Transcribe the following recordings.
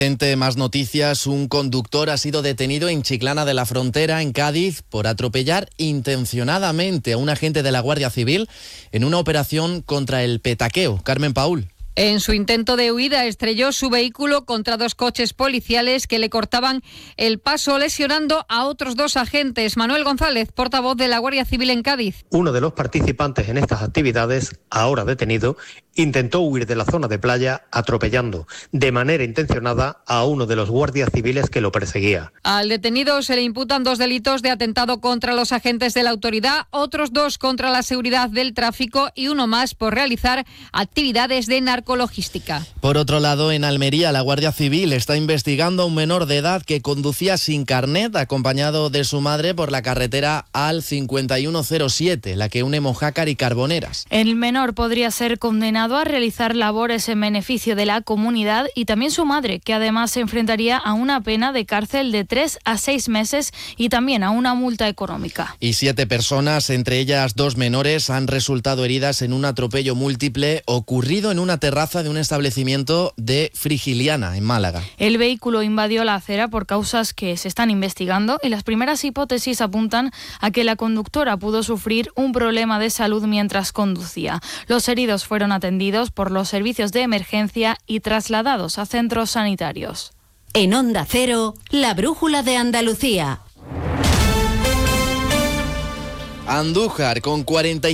Más noticias, un conductor ha sido detenido en Chiclana de la Frontera, en Cádiz, por atropellar intencionadamente a un agente de la Guardia Civil en una operación contra el petaqueo. Carmen Paúl. En su intento de huida estrelló su vehículo contra 2 coches policiales que le cortaban el paso, lesionando a otros 2 agentes. Manuel González, portavoz de la Guardia Civil en Cádiz. Uno de los participantes en estas actividades, ahora detenido, intentó huir de la zona de playa atropellando de manera intencionada a uno de los guardias civiles que lo perseguía. Al detenido se le imputan 2 delitos de atentado contra los agentes de la autoridad, otros 2 contra la seguridad del tráfico y uno más por realizar actividades de narcologística. Por otro lado, en Almería, la Guardia Civil está investigando a un menor de edad que conducía sin carnet, acompañado de su madre por la carretera AL 5107, la que une Mojácar y Carboneras. El menor podría ser condenado a realizar labores en beneficio de la comunidad y también su madre, que además se enfrentaría a una pena de cárcel de 3 a 6 meses y también a una multa económica. Y 7 personas, entre ellas 2 menores, han resultado heridas en un atropello múltiple ocurrido en una terraza de un establecimiento de Frigiliana, en Málaga. El vehículo invadió la acera por causas que se están investigando y las primeras hipótesis apuntan a que la conductora pudo sufrir un problema de salud mientras conducía. Los heridos fueron atendidos por los servicios de emergencia y trasladados a centros sanitarios. En Onda Cero, la brújula de Andalucía. Andújar con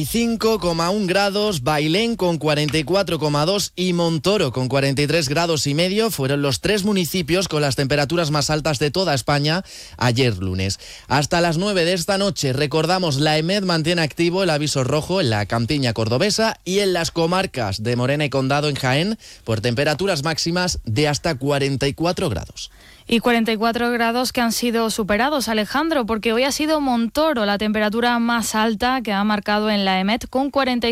45,1 grados, Bailén con 44,2 y Montoro con 43 grados y medio fueron los 3 municipios con las temperaturas más altas de toda España ayer lunes. Hasta las 9 de esta noche, recordamos, la EMED mantiene activo el aviso rojo en la campiña cordobesa y en las comarcas de Morena y Condado en Jaén por temperaturas máximas de hasta 44 grados. Y 44 grados que han sido superados, Alejandro, porque hoy ha sido Montoro la temperatura más alta que ha marcado en la EMET con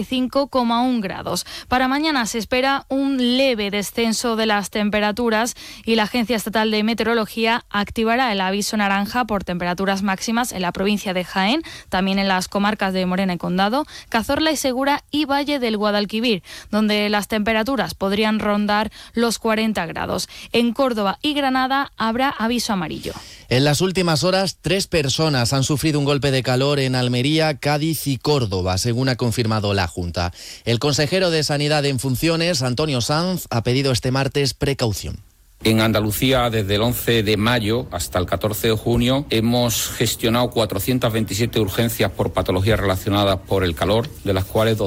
45,1 grados. Para mañana se espera un leve descenso de las temperaturas y la Agencia Estatal de Meteorología activará el aviso naranja por temperaturas máximas en la provincia de Jaén, también en las comarcas de Morena y Condado, Cazorla y Segura y Valle del Guadalquivir, donde las temperaturas podrían rondar los 40 grados. En Córdoba y Granada habrá aviso amarillo. En las últimas horas, 3 personas han sufrido un golpe de calor en Almería, Cádiz y Córdoba, según ha confirmado la Junta. El consejero de Sanidad en funciones, Antonio Sanz, ha pedido este martes precaución. En Andalucía, desde el 11 de mayo hasta el 14 de junio, hemos gestionado 427 urgencias por patologías relacionadas por el calor, de las cuales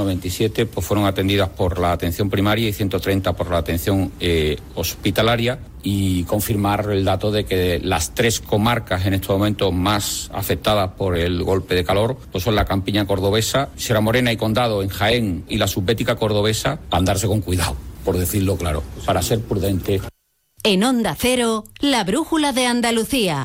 297 fueron atendidas por la atención primaria y 130 por la atención hospitalaria. Y confirmar el dato de que las 3 comarcas en estos momentos más afectadas por el golpe de calor pues son la campiña cordobesa, Sierra Morena y Condado en Jaén y la subbética cordobesa, para andarse con cuidado, por decirlo claro, para ser prudente. En Onda Cero, la brújula de Andalucía.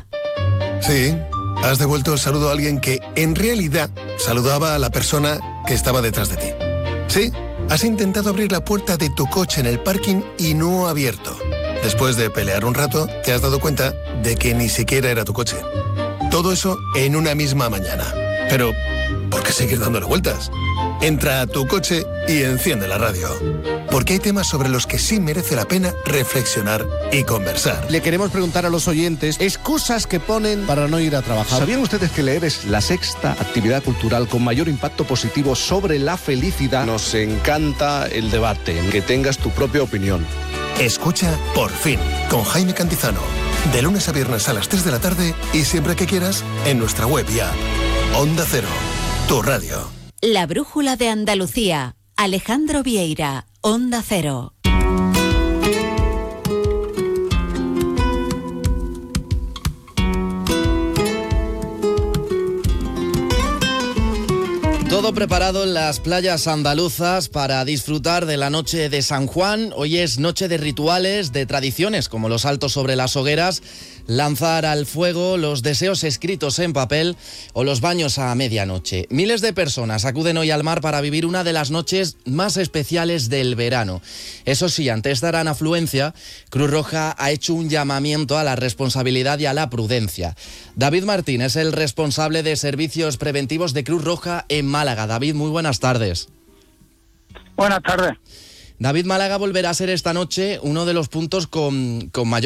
Sí, has devuelto el saludo a alguien que en realidad saludaba a la persona que estaba detrás de ti. Sí, has intentado abrir la puerta de tu coche en el parking y no ha abierto. Después de pelear un rato, te has dado cuenta de que ni siquiera era tu coche. Todo eso en una misma mañana. Pero, ¿por qué seguir dándole vueltas? Entra a tu coche y enciende la radio. Porque hay temas sobre los que sí merece la pena reflexionar y conversar. Le queremos preguntar a los oyentes excusas que ponen para no ir a trabajar. ¿Sabían ustedes que leer es la 6ª actividad cultural con mayor impacto positivo sobre la felicidad? Nos encanta el debate, que tengas tu propia opinión. Escucha Por Fin, con Jaime Cantizano. De lunes a viernes a las 3 de la tarde y siempre que quieras en nuestra web y app. Onda Cero, tu radio. La brújula de Andalucía. Alejandro Vieira, Onda Cero. Todo preparado en las playas andaluzas para disfrutar de la noche de San Juan. Hoy es noche de rituales, de tradiciones como los saltos sobre las hogueras, lanzar al fuego los deseos escritos en papel o los baños a medianoche. Miles de personas acuden hoy al mar para vivir una de las noches más especiales del verano. Eso sí, ante esta gran afluencia, Cruz Roja ha hecho un llamamiento a la responsabilidad y a la prudencia. David Martín es el responsable de servicios preventivos de Cruz Roja en Málaga. David, muy buenas tardes. Buenas tardes. David Málaga volverá a ser esta noche uno de los puntos con mayor